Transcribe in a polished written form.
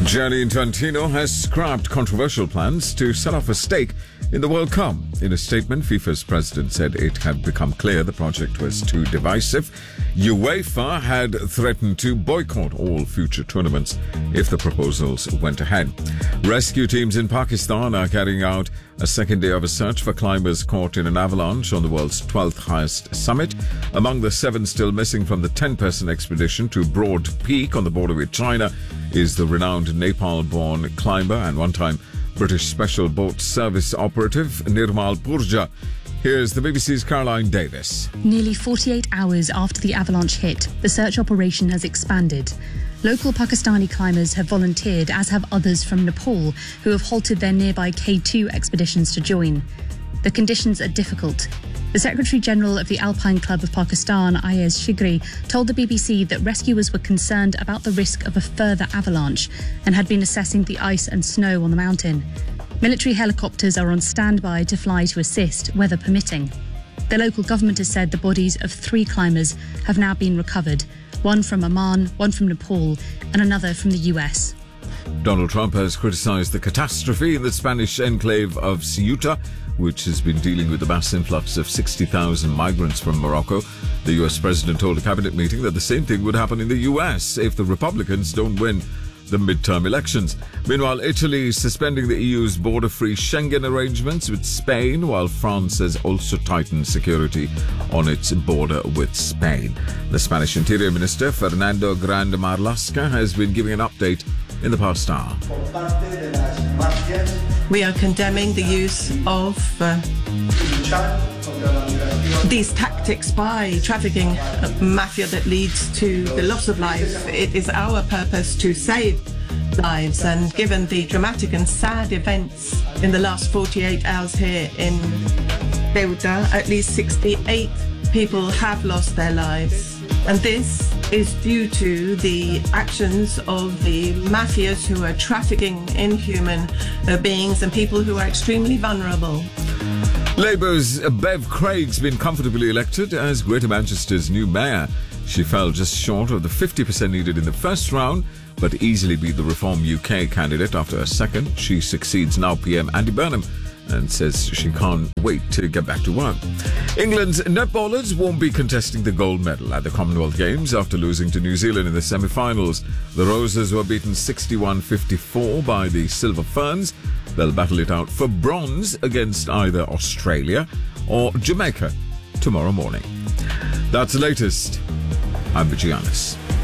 Gianni Infantino has scrapped controversial plans to sell off a stake in the World Cup. In a statement, FIFA's president said it had become clear the project was too divisive. UEFA had threatened to boycott all future tournaments if the proposals went ahead. Rescue teams in Pakistan are carrying out a second day of a search for climbers caught in an avalanche on the world's 12th highest summit. Among the 7 still missing from the 10-person expedition to Broad Peak on the border with China is the renowned Nepal-born climber and one-time British Special Boat Service operative Nirmal Purja. Here's the BBC's Caroline Davis. Nearly 48 hours after the avalanche hit, the search operation has expanded. Local Pakistani climbers have volunteered, as have others from Nepal, who have halted their nearby K2 expeditions to join. The conditions are difficult. The Secretary-General of the Alpine Club of Pakistan, Ayaz Shigri, told the BBC that rescuers were concerned about the risk of a further avalanche and had been assessing the ice and snow on the mountain. Military helicopters are on standby to fly to assist, weather permitting. The local government has said the bodies of 3 climbers have now been recovered, one from Oman, one from Nepal, and another from the US. Donald Trump has criticized the catastrophe in the Spanish enclave of Ceuta, which has been dealing with the mass influx of 60,000 migrants from Morocco. The US president told a cabinet meeting that the same thing would happen in the US if the Republicans don't win the midterm elections. Meanwhile, Italy is suspending the EU's border-free Schengen arrangements with Spain, while France has also tightened security on its border with Spain. The Spanish Interior Minister, Fernando Grande Marlaska, has been giving an update in the past hour. We are condemning the use of these tactics by trafficking mafia that leads to the loss of life. It is our purpose to save lives, and given the dramatic and sad events in the last 48 hours here in Ceuta, at least 68 people have lost their lives. And this is due to the actions of the mafias who are trafficking in human beings and people who are extremely vulnerable. Labour's Bev Craig's been comfortably elected as Greater Manchester's new mayor. She fell just short of the 50% needed in the first round, but easily beat the Reform UK candidate after a second. She succeeds now PM Andy Burnham and says she can't wait to get back to work. England's netballers won't be contesting the gold medal at the Commonwealth Games after losing to New Zealand in the semi-finals. The Roses were beaten 61-54 by the Silver Ferns. They'll battle it out for bronze against either Australia or Jamaica tomorrow morning. That's the latest. I'm Vijayanis.